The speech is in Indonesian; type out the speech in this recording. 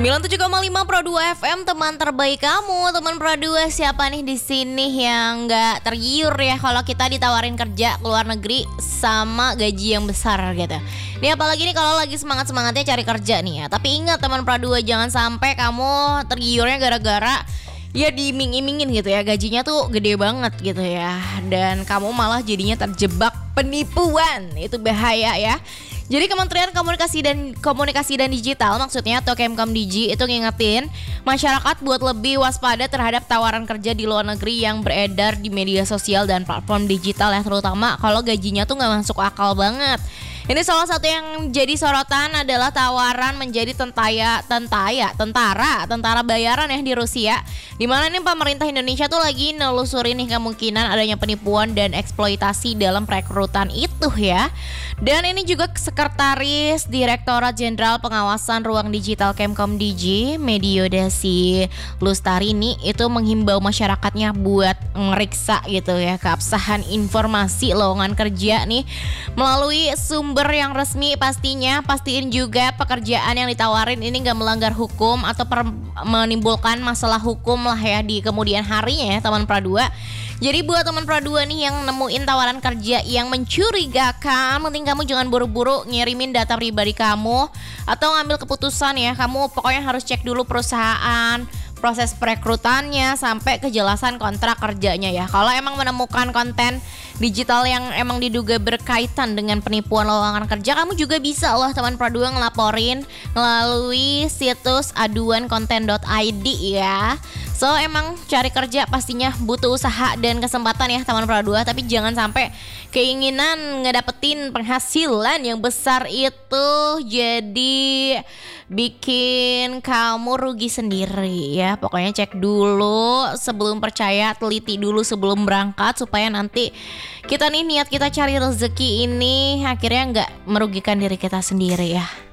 97,5 Pro 2 FM, teman terbaik kamu. Teman Pro 2, siapa nih di sini yang nggak tergiur ya kalau kita ditawarin kerja ke luar negeri sama gaji yang besar gitu. Ini apalagi nih kalau lagi semangat-semangatnya cari kerja nih ya. Tapi ingat teman Pro 2, jangan sampai kamu tergiurnya gara-gara ya diiming-imingin gitu ya, gajinya tuh gede banget gitu ya, dan kamu malah jadinya terjebak penipuan. Itu bahaya ya. Jadi Kementerian Komunikasi dan Digital, maksudnya atau Kemkomdigi, itu ngingetin masyarakat buat lebih waspada terhadap tawaran kerja di luar negeri yang beredar di media sosial dan platform digital ya, terutama kalau gajinya tuh nggak masuk akal banget. Ini salah satu yang jadi sorotan adalah tawaran menjadi tentara bayaran ya di Rusia. Di mana nih pemerintah Indonesia tuh lagi nelusurin nih kemungkinan adanya penipuan dan eksploitasi dalam perekrutan itu ya. Dan ini juga Sekretaris Direktorat Jenderal Pengawasan Ruang Digital Kemkomdigi, Mediodasi Lustarini, itu menghimbau masyarakatnya buat meriksa gitu ya keabsahan informasi lowongan kerja nih melalui sumber yang resmi pastinya. Pastiin juga pekerjaan yang ditawarin ini gak melanggar hukum atau menimbulkan masalah hukum lah ya di kemudian harinya ya teman Pro 2. Jadi buat teman Pro 2 nih yang nemuin tawaran kerja yang mencurigakan, penting kamu jangan buru-buru ngirimin data pribadi kamu atau ngambil keputusan ya. Kamu pokoknya harus cek dulu perusahaan, proses perekrutannya, sampai kejelasan kontrak kerjanya ya. Kalau emang menemukan konten digital yang emang diduga berkaitan dengan penipuan lowongan kerja, kamu juga bisa loh teman Pro 2 ngelaporin melalui situs aduankonten.id ya. So emang cari kerja pastinya butuh usaha dan kesempatan ya teman Pro 2, tapi jangan sampai keinginan ngedapetin penghasilan yang besar itu jadi bikin kamu rugi sendiri ya. Pokoknya cek dulu sebelum percaya, teliti dulu sebelum berangkat supaya nanti kita nih niat kita cari rezeki ini akhirnya nggak merugikan diri kita sendiri ya.